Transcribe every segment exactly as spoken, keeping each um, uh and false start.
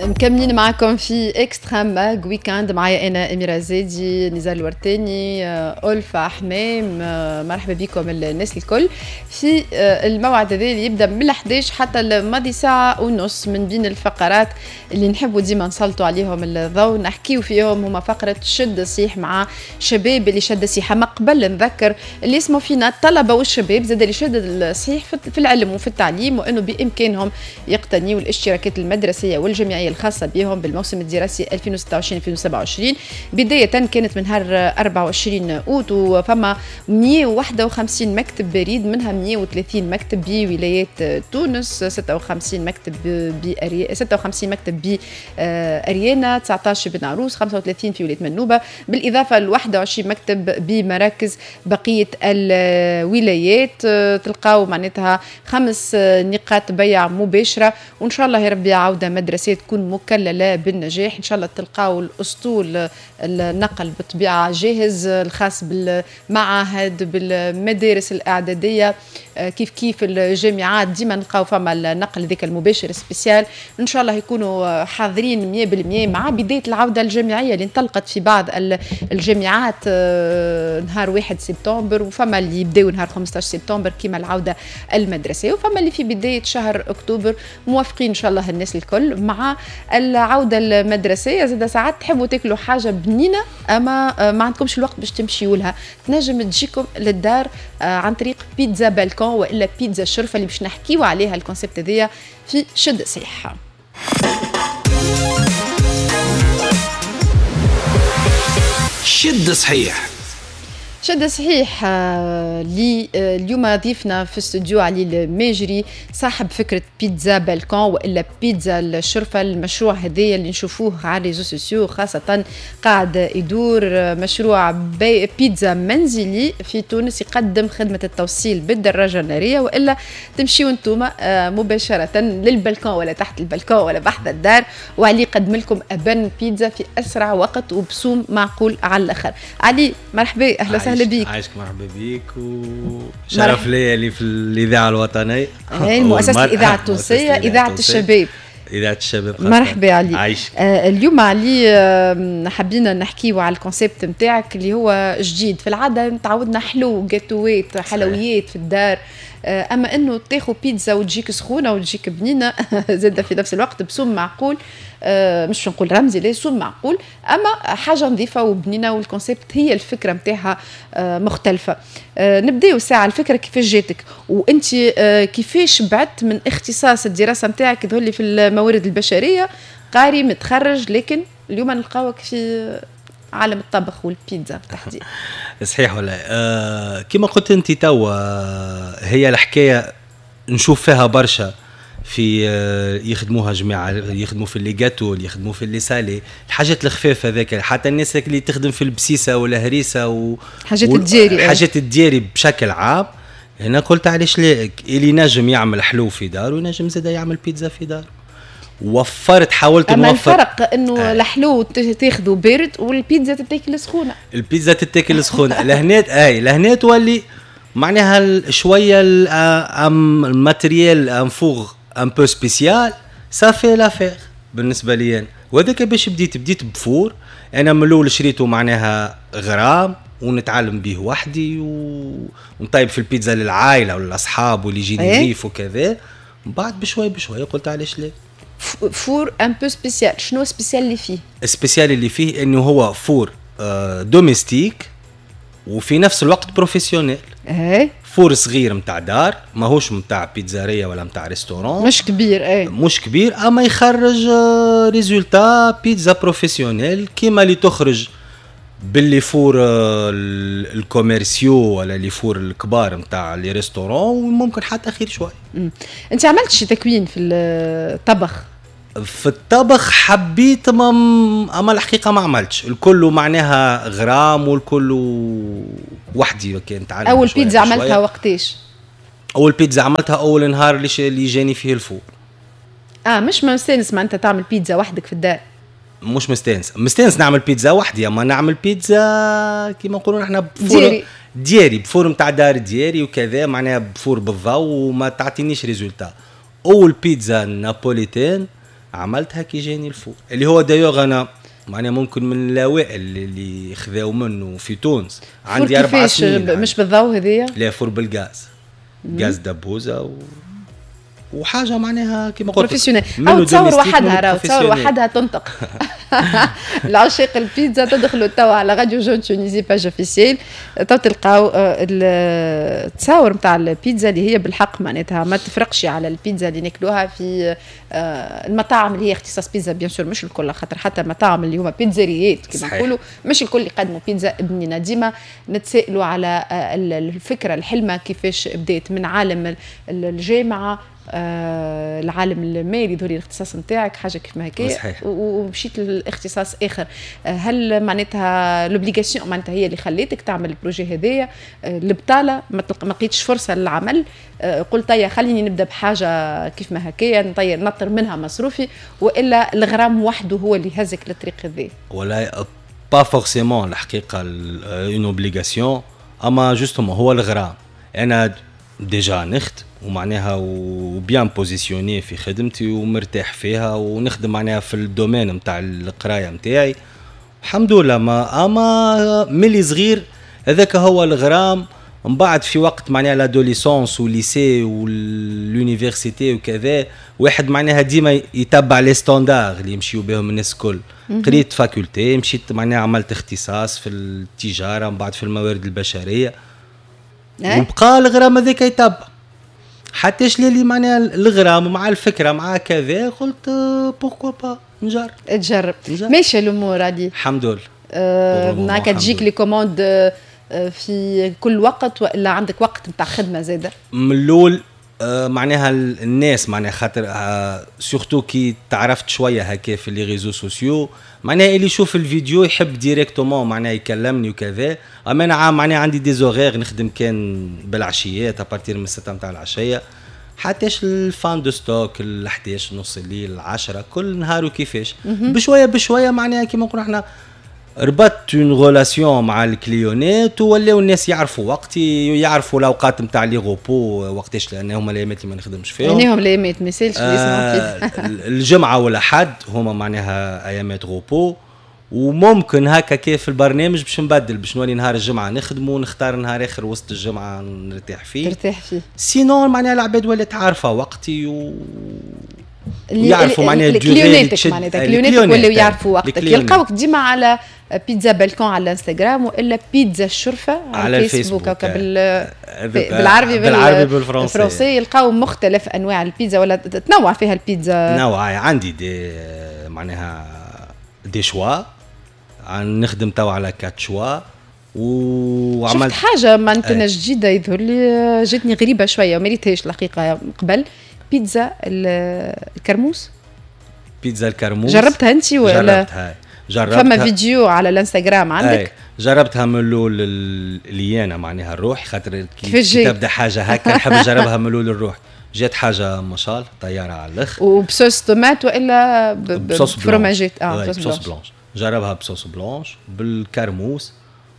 مكملين معكم في اكستريم ماج ويكاند. معايا انا اميره زيدي، نزار الورتاني، ألفا حمام. مرحبا بكم الناس الكل في الموعد هذا اللي يبدا من احد عشر حتى الماضي ساعه ونص. من بين الفقرات اللي نحبوا ديما نسلطوا عليهم الضوء نحكيو فيهم هما فقره شد صيح مع شباب اللي شد صيحه. ما قبل نذكر اللي اسمه فينا الطلبه والشباب زاد اللي شد الصيح في العلم وفي التعليم، وانه بامكانهم يقتنيوا الاشتراكات المدرسيه والجامعيه الخاصة بهم بالموسم الدراسي ألفين وستة وعشرين ألفين وسبعة وعشرين. بداية كانت من نهار أربعة وعشرين أوت، وفما مئة وواحد وخمسين مكتب بريد، منها مئة وثلاثين مكتب بولايات تونس، ستة وخمسين مكتب بأري... ستة وخمسين مكتب بأريانا، تسعة عشر بن عروس، خمسة وثلاثين في ولاية منوبة، بالإضافة ل واحد وعشرين مكتب بمراكز بقية الولايات. تلقاو معناتها خمس نقاط بيع مباشرة، وإن شاء الله يا ربي عودة مدرسية تكون مكللة بالنجاح. إن شاء الله تلقاو الأسطول النقل بالطبيعة جاهز، الخاص بالمعاهد بالمدارس الإعدادية، كيف كيف الجامعات ديما نلقاو فما النقل ذيك المباشر سبيسيال. إن شاء الله يكونوا حاضرين مية بالمية مع بداية العودة الجامعية اللي انطلقت في بعض الجامعات نهار واحد سبتمبر، وفما اللي يبداو نهار خمسة عشر سبتمبر كما العودة المدرسية، وفما اللي في بداية شهر أكتوبر. موافقين إن شاء الله الناس الكل مع العودة المدرسية. زاد ساعات تحبوا تاكلوا حاجة بنينة أما ما عندكمش الوقت باش تمشيوا لها، تنجم تجيكم للدار عن طريق بيتزا بالكون وإلا بيتزا الشرفة اللي باش نحكيوا عليها الكونسيبت هذيا في شد صحة. شد صحيح. شد صحيح لي اليوم ضيفنا في الاستوديو علي الماجري، صاحب فكرة بيتزا بالكون وإلا بيتزا الشرفة. المشروع هذايا اللي نشوفوه على الريزو سوسيو خاصة قاعد يدور، مشروع بيتزا منزلي في تونس يقدم خدمة التوصيل بالدراجة النارية، وإلا تمشيوا انتوما مباشرة للبالكون ولا تحت البالكون ولا بحذا الدار، وعلي يقدم لكم أبن بيتزا في أسرع وقت وبسوم معقول على الآخر. علي مرحبا، أهلا وسهلا بيك. عايشك، مرحبا بيك، وشرف لي اللي في الإذاعة الوطنية، مؤسسة الإذاعة التونسية، إذاعة الشباب. إذاعة الشباب. مرحبا علي. عايشك. آه اليوم علي آه حبينا نحكيو على الكونسيبت نتاعك اللي هو جديد. في العادة تعودنا حلو جاتوات حلويات في الدار، آه أما أنه تاخو بيتزا وتجيك سخونة وتجيك بنينة زادة في نفس الوقت بسوم معقول، آه مش نقول رمزي، لا سوم معقول، أما حاجة نظيفة وبنينة، والكونسيبت هي الفكرة متاعها آه مختلفة. آه نبداو ساعة الفكرة كيفاش جاتك، وانت آه كيفاش بعدت من اختصاص الدراسة متاعك ذولي في الموارد البشرية، قاري متخرج، لكن اليوم نلقاوك في عالم الطبخ والبيتزا بالتحديد. صحيح ولا آه كما قلت انت توا، آه هي الحكاية نشوف فيها برشا في آه يخدموها جماعة، يخدموا في اللي جاتو، اللي يخدموا في اللي سالي، الحاجات الخفيفة ذاك، حتى الناس اللي تخدم في البسيسة ولا هريسة و حاجات الدياري، حاجات الدياري بشكل عام. هنا قلت علاش لا، اللي نجم يعمل حلو في دار ونجم زادا يعمل بيتزا في دار. وفرت، حاولت أما نوفر. الفرق انه آه. الحلو تاخذه بارد والبيتزا تتاكل سخونه. البيتزا تتاكل سخونه لهنات اي لهنات تولي معناها شويه الماتريال انفوغ ان بو سبيسيال صافي لافير بالنسبه لي انا. وهذاك باش بديت بديت بفور. انا من الاول شريته معناها غرام ونتعلم به وحدي ونطيب في البيتزا للعائله والاصحاب واللي يجيني ضيف وكذا. بعد بشوي بشوي قلت علاش لا. فور ان بو سبيسيال. شنو سبيسيال اللي فيه؟ السبيسيال اللي فيه انه هو فور آه دوميستيك وفي نفس الوقت بروفيسيونيل. ايه فور صغير متاع دار، ماهوش متاع بيتزارية ولا متاع ريستوران، مش كبير. ايه مش كبير، اما يخرج آه ريزولتا بيتزا بروفيسيونيل كيما اللي تخرج باللي فور آه الكوميرسيو ولا اللي فور الكبار متاع لي ريستوران، وممكن حتى خير شوي. انت عملت شي تكوين في الطبخ؟ في الطبخ حبيت، ما اما الحقيقه ما عملتش الكل معناها غرام، والكل وحدي كنت عارف. اول بيتزا عملتها وقتاش؟ اول بيتزا عملتها اول نهار اللي اللي جاني فيه الفور. اه مش مستانس ما انت تعمل بيتزا وحدك في الدار؟ مش مستانس، مستانس نعمل بيتزا وحدي، اما نعمل بيتزا كيما نقولوا نحن بفور دياري دياري بفور نتاع دار دياري وكذا، معناها بفور بالضوء وما تعطينيش ريزولتا. اول بيتزا نابوليتان عملتها كي جاني الفور اللي هو دايوغ انا معناها ممكن من الاوائل اللي خذاو منه في تونس. عندي اربع سنين. مش بالضوء هذيا؟ لا فور بالغاز، غاز دبوزه و... وحاجه معناها كيما قلت بروفيسيونيل او تصور وحدها راهو تصور وحدها تنطق. العشاق البيتزا تدخلوا توا على راديو جون تونيزي باج اوفيسيال تو تلقاو التصاور نتاع البيتزا اللي هي بالحق معناتها ما تفرقش على البيتزا اللي ناكلوها في المطاعم اللي هي اختصاص بيتزا بيان سور مش الكل خاطر حتى المطاعم اللي هما بيتزاريات كما نقولوا مش الكل يقدموا بيتزا بنينه. ديما نتسائلوا على الفكره الحلمه كيفاش بدات من عالم الجامعه آه العالم المالي ذولي الاختصاص نتاعك حاجه كيف ما هكا ومشيت للاختصاص اخر. آه هل معناتها لوبليغاسيون معناتها هي اللي خليتك تعمل البروجي هذايا؟ آه البطاله ما لقيتش فرصه للعمل، آه قلت يا خليني نبدا بحاجه كيف ما هكا نطير نطر منها مصروفي، والا الغرام وحده هو اللي هزك للطريق هذا؟ ولا با فورسيمون الحقيقه اون اوبليغاسيون، اما جوستومون هو الغرام. انا ديجا نخت ومعناها وبيان بوزيسيوني في خدمتي ومرتاح فيها ونخدم معناها في الدومين نتاع القرايه نتاعي الحمد لله. ما اما ملي صغير هذاك هو الغرام. من بعد في وقت معناها لادوليسونس وليسي واليونيفرسيتي وكذا واحد معناها ديما يتبع لي ستاندار اللي يمشيو بهم الناس الكل. قريت فاكولتي، مشيت معناها عملت اختصاص في التجاره، من بعد في الموارد البشريه، وبقى الغرام هذاك يتبع حتى اش لي معناها الغرام مع الفكره مع كذا قلت بوركوا با نجرب تجرب. ماشي الامور هذه الحمد لله. أه تجيك لي كوموند في كل وقت ولا عندك وقت نتاع خدمه زاده؟ من الاول أه معناها الناس معناها خاطر أه سورتو كي تعرفت شويه هكا في لي ريزو سوسيو معناها اللي يشوف الفيديو يحب ديريكتومون معناها يكلمني وكذا. اما انا عام معناها عندي دي زوغير نخدم كان بالعشيات ابارتير من ستة نتاع العشيه حتىش الفان دو ستوك ال إحدى عشر نص الليل العشرة كل نهار وكيفاش بشويه بشويه معناها كيما نقولوا احنا ربطت اون ريلاسيون مع الكليونات ولاو الناس يعرفوا وقتي يعرفوا الاوقات نتاع لي غوبو وقتاش لان هما الايامات اللي ما نخدمش فيهم يعني هم الايامات ما يسالش آه الجمعه ولا حد هما معناها ايامات غوبو. وممكن هكا كيف البرنامج باش نبدل باش نولي نهار الجمعه نخدم ونختار نهار اخر وسط الجمعه نرتاح فيه ترتاح فيه. سينون معناها العباد ولات عارفه وقتي و اللي يعرفوا معناها الكليوناتك معناتها الكليوناتك ولاو يعرفوا وقتك يلقاوك ديما على بيتزا بالكون على الانستغرام والا بيتزا الشرفه على الفيسبوك هكا بال بالعربي بالعربي بالفرنسي يلقاو مختلف انواع البيتزا ولا تنوع فيها البيتزا. نوع عندي دي معناها دي شوا نخدم توا على كات شوا وعملت شفت حاجه معناتها جديده يظهر لي جاتني غريبه شويه وما ريتهاش الحقيقه قبل. بيتزا الكرموس. بيتزا الكرموس جربتها انت ولا؟ جربتها جربتها فما فيديو على الانستغرام عندك؟ أي. جربتها من الاول اللي انا معناها الروح خاطر كي تبدا حاجه هكا نحب نجربها من الاول الروح. جات حاجه ما شاء الله طياره على الاخر وبصوص طوماط والا بفرماجات اه بصوص بلانش. جربها بصوص بلانش بالكرموس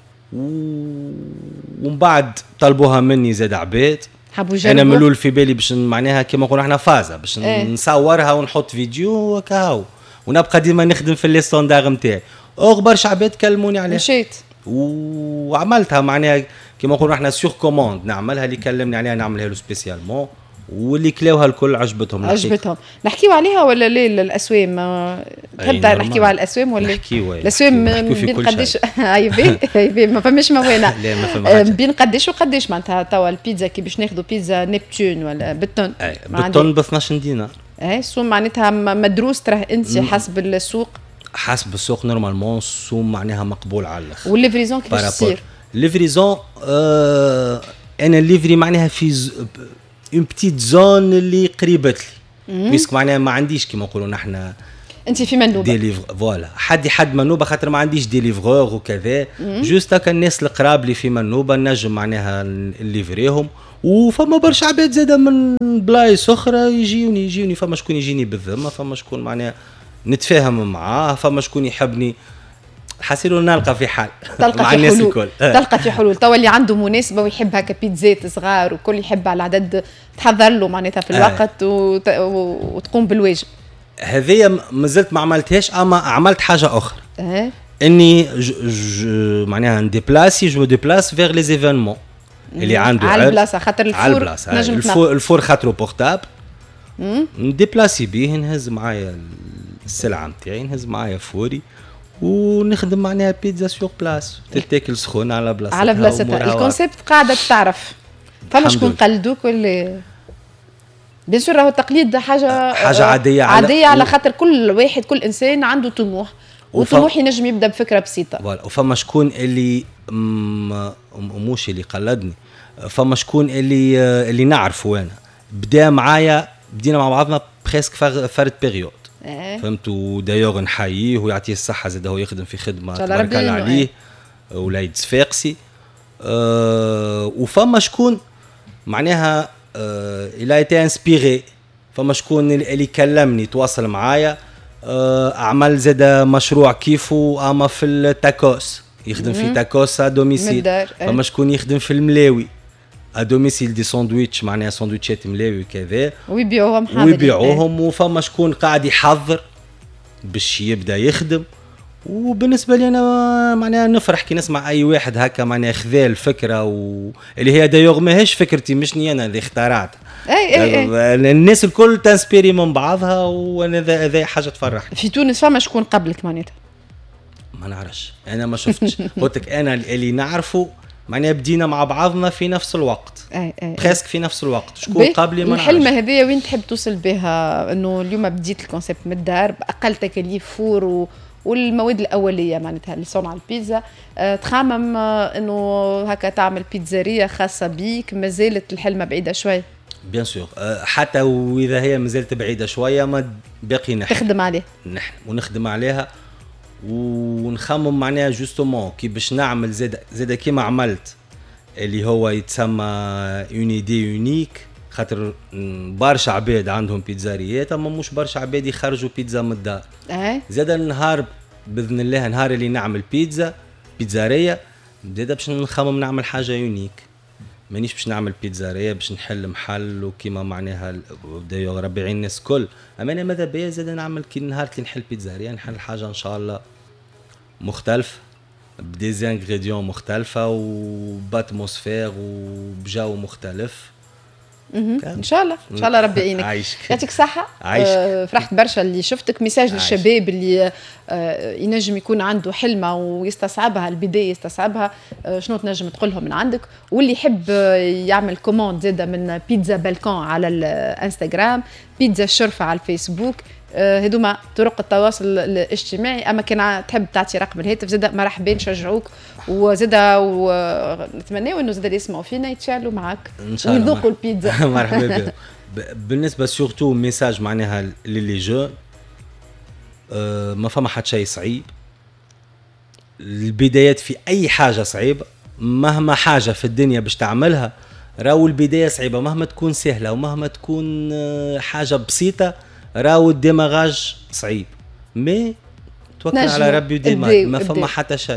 ومن بعد طلبوها مني زاد عباد انا من الاول في بالي باش معناها كيما نقولوا احنا فازه باش ايه. نصورها ونحط فيديو وكاو ونبقى ديما نخدم في لي ستاندار نتاعي. او برشا عباد كلموني عليها مشيت وعملتها معناها كيما نقولوا احنا سور كوموند نعملها اللي كلمني عليها نعملها له سبيسيالمون واللي كلاوها الكل عجبتهم عجبتهم. نحكيو عليها ولا لا الاسوام تحب نحكيو على الاسوام ولا الاسوام بين قداش ايبي ايبي ما فماش موانع بين قداش وقداش معناتها توا البيتزا كي باش ناخذوا بيتزا نبتون ولا بالطن بالطن ب اثناش دينار اي سو معناتها مدروس تراه انت حسب السوق حسب السوق نورمالمون سو معناها مقبول على الاخر. والليفريزون كيفاش تصير؟ الليفريزون آه انا الليفري معناها في ز... اون بتيت زون اللي قريبت لي بيسك معناها ما عنديش كيما نقولوا نحن انت في منوبه ديليفر فوالا حد حد منوبه خاطر ما عنديش ديليفرور وكذا جوست هكا الناس القراب لي في منوبه نجم معناها نليفريهم. وفما برشا عباد زاده من بلايص اخرى يجيوني يجيوني فما شكون يجيني بالذمه فما شكون معناها نتفاهم معاه فما شكون يحبني حسيلو نلقى في حال مع الناس الكل تلقى في حلول. توا اللي عنده مناسبه ويحب هكا بيتزات صغار وكل يحب على عدد تحضر له معناتها في الوقت آه. وت... وتقوم بالواجب. هذه مازلت ما عملتهاش، اما عملت حاجه اخرى. اه اني ج... ج... معناها نديبلاسي جو ديبلاس فيغ لي زيفينمون اللي عنده على البلاصه، خاطر الفور على البلاصه نجم الفور, الفور خاطرو بورتابل، نديبلاسي بيه، نهز معايا السلعه نتاعي، نهز معايا فوري ونخدم معناها بيتزا سور بلاس تتاكل سخونه على بلاصتها على بلاصتها. الكونسيبت قاعده تعرف فما شكون قلدوك ولا بيان سور راهو التقليد حاجه حاجه عاديه عاديه على خاطر كل واحد كل انسان عنده طموح، وطموح ينجم يبدا بفكره بسيطه. فوالا، وفما شكون اللي مش اللي قلدني، فما شكون اللي اللي نعرفه انا بدا معايا، بدينا مع بعضنا بريسك فرد بيريود. اه. فهمتوا دايوغ نحييه ويعطيه الصحه، زاد هو يخدم في خدمه تبارك الله عليه، وليد صفاقسي. أه وفما شكون معناها أه الى ايتي انسبيري، فما شكون اللي كلمني تواصل معايا، أه اعمل زاد مشروع كيفو اما في التاكوس، يخدم في تاكوس دوميسيل. فما شكون يخدم في الملاوي ادوميسيل دي ساندويتش، معناها ساندويتشات ملاوي وكذا، ويبيعوهم حاضرين ويبيعوهم. وفما شكون قاعد يحضر باش يبدا يخدم. وبالنسبه لي انا معناها نفرح كي نسمع اي واحد هكا معناها خذا الفكره و... اللي هي دايوغ ماهيش فكرتي، مش ني انا اللي اخترعتها. اي اي اي الناس الكل تنسبيري من بعضها، وانا هذا حاجه تفرحني. في تونس فما شكون قبلك معناتها؟ ما نعرفش، انا ما شفتش. قلتلك انا اللي نعرفه معناها بدينا مع بعضنا في نفس الوقت، اي اي بريسك في نفس الوقت. شكون قبلي ما نعرفش. الحلمه هذه وين تحب توصل بها؟ انه اليوم بديت الكونسيبت من الدار باقل تكاليف، فور و... والمواد الاوليه معناتها لصنع البيتزا، أه تخمم أه انه هكا تعمل بيتزاريه خاصه بيك، ما زالت الحلمه بعيده شوي؟ بيان سور، أه حتى واذا هي ما زالت بعيده شويه، ما باقي نحن تخدم عليها، نحن ونخدم عليها ونخمم معناها جوستومون كي باش نعمل زاد زاد كيما عملت اللي هو يتسمى اون ايدي يونيك، خاطر برشا عباد عندهم بيتزاريات اما مش برشا عباد يخرجوا بيتزا من الدار. اي زاد النهار باذن الله، نهار اللي نعمل بيتزا بيتزاريه زاد باش نخمم نعمل حاجه يونيك، مانيش باش نعمل بيتزاريه باش نحل محل وكيما معناها دايوغ ربي يعين الناس كل. اما انا ماذا بيا زاد نعمل كي نهار اللي نحل بيتزاريه نحل حاجه ان شاء الله مختلف بديزانغريديون مختلفه وباتموسفير وبجو مختلف. ان شاء الله ان شاء الله ربي يعينك، يعطيك الصحه. آه فرحت برشا اللي شفتك. ميساج للشباب اللي آه ينجم يكون عنده حلمه ويستصعبها، البدايه يستصعبها، آه شنو تنجم تقول لهم من عندك؟ واللي يحب يعمل كوموند زاده من بيتزا بالكون على الانستغرام، بيتزا الشرفه على الفيسبوك، هذوما طرق التواصل الاجتماعي. اما كان تحب تعطي رقم الهاتف زاد مرحبا، نشجعوك وزاد ونتمناو انه زاد يسمعوا فينا يتشارلوا معك ويذوقوا البيتزا. مرحبا بك. بالنسبه سورتو ميساج معناها للي جو، أه ما فما حد شيء صعيب، البدايات في اي حاجه صعيبه، مهما حاجه في الدنيا باش تعملها راهو البدايه صعيبه، مهما تكون سهله ومهما تكون حاجه بسيطه راهو الديماغاج صعيب، مي توكل على ربي وديماغ ما فما حتى شيء.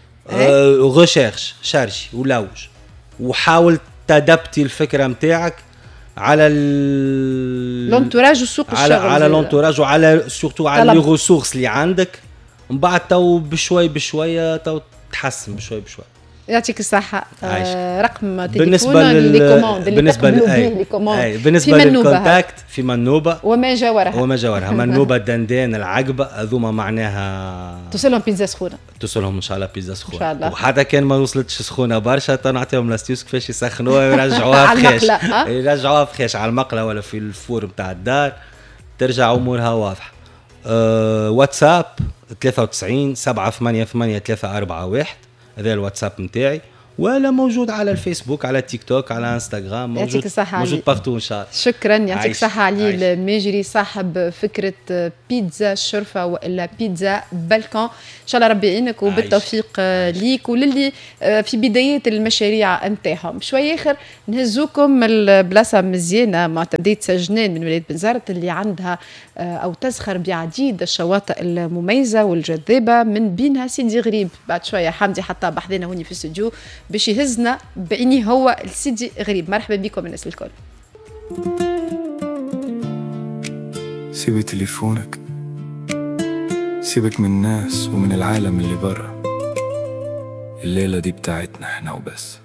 غوشيرش أه شارشي ولوج وحاول تدبتي الفكره نتاعك على لونتوراج وسوق الشغل، على على لونتوراج وعلى سورتو على لي ريسورس اللي عندك، من بعد تو بشوي بشويه تو تحسن بشوي بشوي. يعطيك الصحة. آه رقم بالنسبة لل بالنسبة لل بالنسبة للكونتاكت في منوبة وما جاورها وما جاورها منوبة دندان العقبة، هذوما معناها توصلهم بيتزا سخونة، توصلهم إن شاء الله بيتزا سخونة إن شاء الله. وحتى كان ما وصلتش سخونة برشا تنعطيهم لاستيوس كيفاش يسخنوها ويرجعوها فخاش يرجعوها فخاش على المقلة ولا في الفور بتاع الدار، ترجع أمورها واضحة. أه واتساب ثلاثة وتسعين سبعة ثمانية ثمانية ثلاثة أربعة واحد، هذا الواتساب نتاعي، ولا موجود على الفيسبوك على تيك توك على انستغرام، موجود موجود بارتو ان شاء الله. شكرا، يعطيك الصحة علي الماجري صاحب فكرة بيتزا الشرفة والا بيتزا بالكون. ان شاء الله ربي يعينك وبالتوفيق ليك وللي في بدايات المشاريع نتاعهم. شوي اخر نهزوكم البلاصة مزيانة معتمدية سجنان من ولاية بنزرت اللي عندها او تزخر بعديد الشواطئ المميزة والجذابة، من بينها سيدي غريب. بعد شوية حمدي حتى بحذنا هوني في الاستوديو باش يهزنا بعينيه هو السيدي غريب. مرحبا بكم الناس الكل. سيبي تليفونك، سيبك من الناس ومن العالم اللي برا، الليلة دي بتاعتنا احنا وبس.